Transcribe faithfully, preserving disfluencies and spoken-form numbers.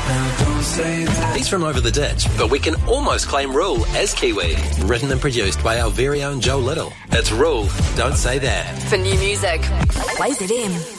He's from over the ditch, but we can almost claim Rule as Kiwi. Written and produced by our very own Joe Little. It's Rule, Don't Say That. For new music, Blaze F M.